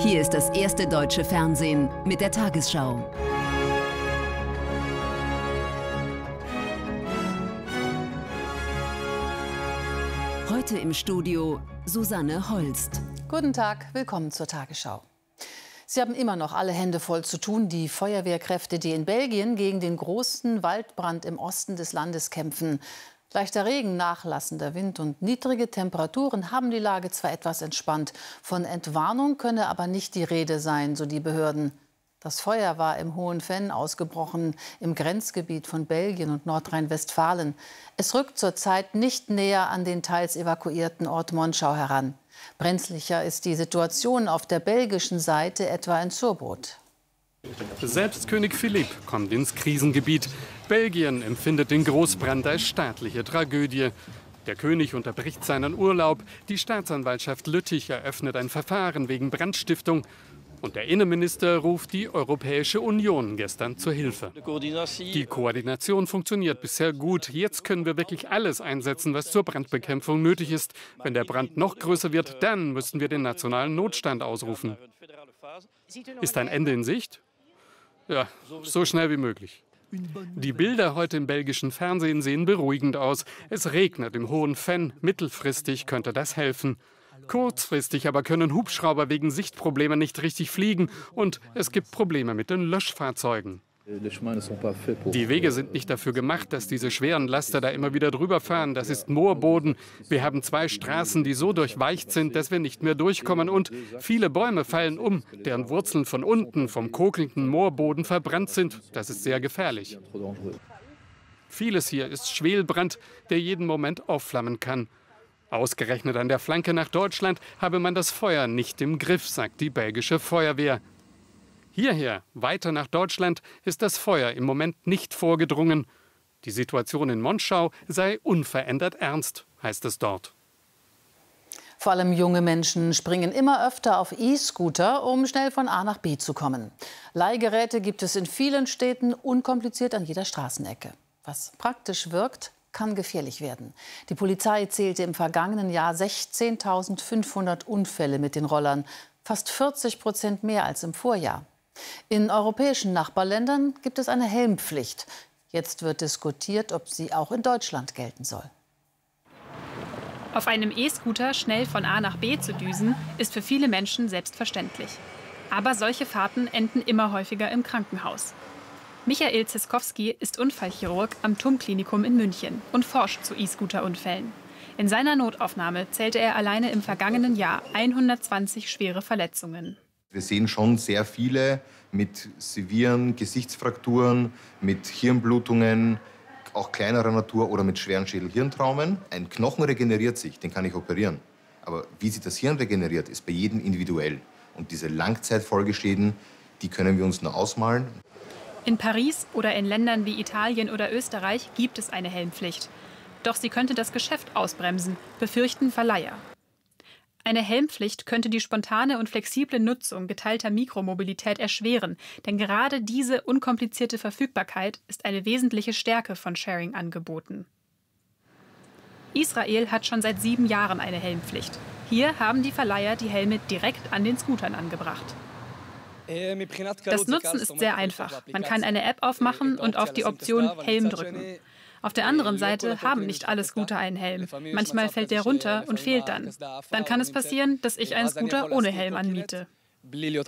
Hier ist das erste deutsche Fernsehen mit der Tagesschau. Heute im Studio Susanne Holst. Guten Tag, willkommen zur Tagesschau. Sie haben immer noch alle Hände voll zu tun, die Feuerwehrkräfte, die in Belgien gegen den großen Waldbrand im Osten des Landes kämpfen. Leichter Regen, nachlassender Wind und niedrige Temperaturen haben die Lage zwar etwas entspannt. Von Entwarnung könne aber nicht die Rede sein, so die Behörden. Das Feuer war im Hohen Venn ausgebrochen, im Grenzgebiet von Belgien und Nordrhein-Westfalen. Es rückt zurzeit nicht näher an den teils evakuierten Ort Monschau heran. Brenzlicher ist die Situation auf der belgischen Seite, etwa in Surbrot. Selbst König Philipp kommt ins Krisengebiet. Belgien empfindet den Großbrand als staatliche Tragödie. Der König unterbricht seinen Urlaub. Die Staatsanwaltschaft Lüttich eröffnet ein Verfahren wegen Brandstiftung. Und der Innenminister ruft die Europäische Union gestern zur Hilfe. Die Koordination funktioniert bisher gut. Jetzt können wir wirklich alles einsetzen, was zur Brandbekämpfung nötig ist. Wenn der Brand noch größer wird, dann müssen wir den nationalen Notstand ausrufen. Ist ein Ende in Sicht? Ja, so schnell wie möglich. Die Bilder heute im belgischen Fernsehen sehen beruhigend aus. Es regnet im Hohen Venn. Mittelfristig könnte das helfen. Kurzfristig aber können Hubschrauber wegen Sichtproblemen nicht richtig fliegen und es gibt Probleme mit den Löschfahrzeugen. Die Wege sind nicht dafür gemacht, dass diese schweren Laster da immer wieder drüber fahren. Das ist Moorboden. Wir haben 2 Straßen, die so durchweicht sind, dass wir nicht mehr durchkommen. Und viele Bäume fallen um, deren Wurzeln von unten vom kokelnden Moorboden verbrannt sind. Das ist sehr gefährlich. Vieles hier ist Schwelbrand, der jeden Moment aufflammen kann. Ausgerechnet an der Flanke nach Deutschland habe man das Feuer nicht im Griff, sagt die belgische Feuerwehr. Hierher, weiter nach Deutschland, ist das Feuer im Moment nicht vorgedrungen. Die Situation in Monschau sei unverändert ernst, heißt es dort. Vor allem junge Menschen springen immer öfter auf E-Scooter, um schnell von A nach B zu kommen. Leihgeräte gibt es in vielen Städten unkompliziert an jeder Straßenecke. Was praktisch wirkt, kann gefährlich werden. Die Polizei zählte im vergangenen Jahr 16.500 Unfälle mit den Rollern, fast 40% mehr als im Vorjahr. In europäischen Nachbarländern gibt es eine Helmpflicht. Jetzt wird diskutiert, ob sie auch in Deutschland gelten soll. Auf einem E-Scooter schnell von A nach B zu düsen, ist für viele Menschen selbstverständlich. Aber solche Fahrten enden immer häufiger im Krankenhaus. Michael Ziskowski ist Unfallchirurg am TUM-Klinikum in München und forscht zu E-Scooter-Unfällen. In seiner Notaufnahme zählte er alleine im vergangenen Jahr 120 schwere Verletzungen. Wir sehen schon sehr viele mit sevieren Gesichtsfrakturen, mit Hirnblutungen, auch kleinerer Natur oder mit schweren Schädel-Hirntraumen. Ein Knochen regeneriert sich, den kann ich operieren. Aber wie sich das Hirn regeneriert, ist bei jedem individuell. Und diese Langzeitfolgeschäden, die können wir uns nur ausmalen. In Paris oder in Ländern wie Italien oder Österreich gibt es eine Helmpflicht. Doch sie könnte das Geschäft ausbremsen, befürchten Verleiher. Eine Helmpflicht könnte die spontane und flexible Nutzung geteilter Mikromobilität erschweren, denn gerade diese unkomplizierte Verfügbarkeit ist eine wesentliche Stärke von Sharing-Angeboten. Israel hat schon seit 7 Jahren eine Helmpflicht. Hier haben die Verleiher die Helme direkt an den Scootern angebracht. Das Nutzen ist sehr einfach. Man kann eine App aufmachen und auf die Option Helm drücken. Auf der anderen Seite haben nicht alle Scooter einen Helm. Manchmal fällt der runter und fehlt dann. Dann kann es passieren, dass ich einen Scooter ohne Helm anmiete.